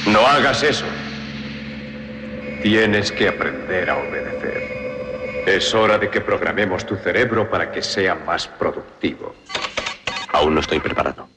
No hagas eso. Tienes que aprender a obedecer. Es hora de que programemos tu cerebro para que sea más productivo. Aún no estoy preparado.